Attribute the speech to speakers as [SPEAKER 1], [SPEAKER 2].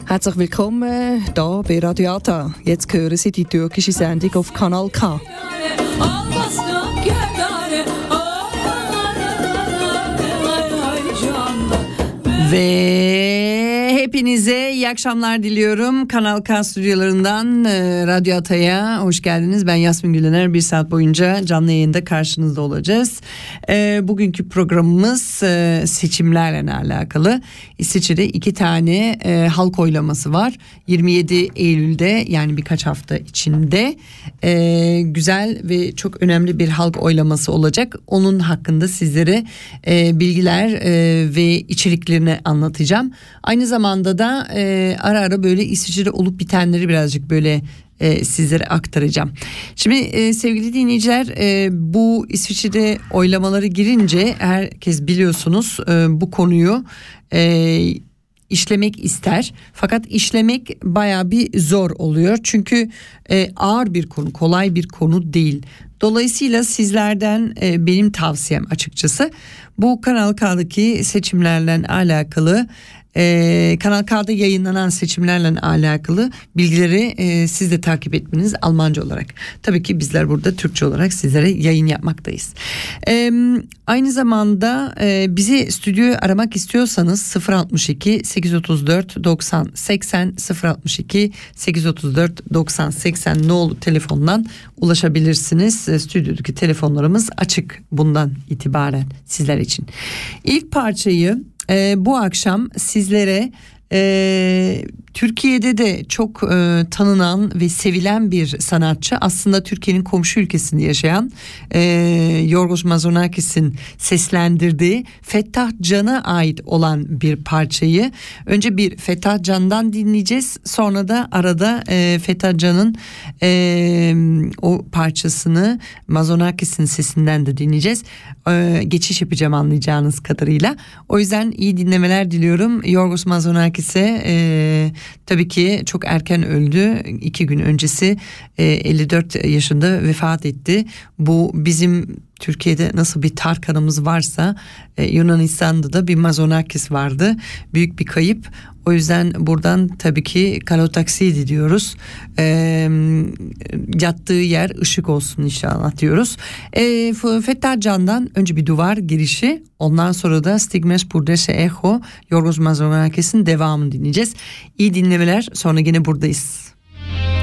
[SPEAKER 1] Herzlich willkommen hier bei Radio Ata. Jetzt hören Sie die türkische Sendung auf Kanal K. Ve hepinize iyi akşamlar diliyorum. Kanal K stüdyolarından Radyo Ata'ya hoş geldiniz. Ben Yasmin Gülener. Bir saat boyunca canlı yayında karşınızda olacağız. Bugünkü programımız seçimlerle alakalı. İsviçre'de 2 tane halk oylaması var. 27 Eylül'de, yani birkaç hafta içinde güzel ve çok önemli bir halk oylaması olacak. Onun hakkında sizlere bilgiler ve içeriklerini anlatacağım. Aynı zamanda da ara ara böyle İsviçre'de olup bitenleri birazcık böyle sizlere aktaracağım. Şimdi sevgili dinleyiciler, bu İsviçre'de oylamaları girince herkes biliyorsunuz bu konuyu işlemek ister. Fakat işlemek bayağı bir zor oluyor. Çünkü ağır bir konu, kolay bir konu değil. Dolayısıyla sizlerden benim tavsiyem açıkçası bu Kanal K'daki seçimlerle alakalı, Kanal K'da yayınlanan seçimlerle alakalı bilgileri siz de takip etmeniz, Almanca olarak. Tabii ki bizler burada Türkçe olarak sizlere yayın yapmaktayız. Aynı zamanda bizi stüdyoyu aramak istiyorsanız 062 834 90 80 062 834 90 80 nolu telefondan ulaşabilirsiniz. Stüdyodaki telefonlarımız açık bundan itibaren sizler için. İlk parçayı bu akşam sizlere Türkiye'de de çok tanınan ve sevilen bir sanatçı, aslında Türkiye'nin komşu ülkesinde yaşayan Yorgos Mazonakis'in seslendirdiği Fettah Can'a ait olan bir parçayı önce bir Fettah Can'dan dinleyeceğiz, sonra da arada Fettah Can'ın o parçasını Mazonakis'in sesinden de dinleyeceğiz. Geçiş yapacağım anlayacağınız kadarıyla. O yüzden iyi dinlemeler diliyorum. Yorgos Mazonakis'e tabii ki çok erken öldü. 2 gün öncesi 54 yaşında vefat etti. Bu bizim Türkiye'de nasıl bir Tarkan'ımız varsa Yunanistan'da da bir Mazonakis vardı. Büyük bir kayıp. O yüzden buradan tabii ki Kalotaksidi diyoruz. Yattığı yer ışık olsun inşallah diyoruz. Fettah Can'dan önce bir duvar girişi, ondan sonra da Stigmes Purdese Echo, Yorgos Mazonakis'in devamını dinleyeceğiz. İyi dinlemeler, sonra yine buradayız.